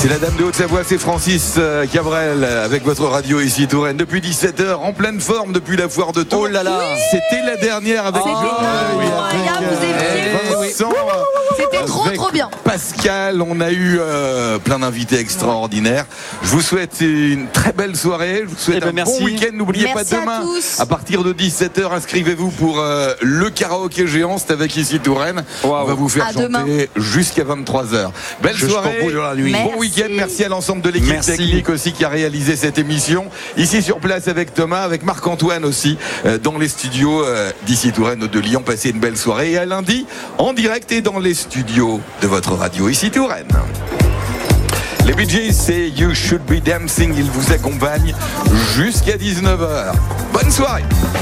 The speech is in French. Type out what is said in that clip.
C'est la dame de Haute-Savoie, c'est Francis Cabrel avec votre radio ici Touraine depuis 17h, en pleine forme depuis la foire de Tours. Oh là là, c'était la dernière avec Vincent. C'était trop bien. Pascal, on a eu plein d'invités extraordinaires. Je vous souhaite une très belle soirée. Je vous souhaite bon week-end. N'oubliez pas demain à partir de 17h, inscrivez-vous pour le karaoké géant. C'est avec ici Touraine. On va vous faire chanter jusqu'à 23h. Belle soirée. Bon week-end. Merci à l'ensemble de l'équipe technique aussi qui a réalisé cette émission. Ici sur place avec Thomas, avec Marc-Antoine aussi dans les studios d'ici Touraine de Lyon. Passez une belle soirée et à lundi en direct et dans les studios de votre radio ici Touraine. Les Bee Gees, c'est You Should Be Dancing. Ils vous accompagnent jusqu'à 19h. Bonne soirée.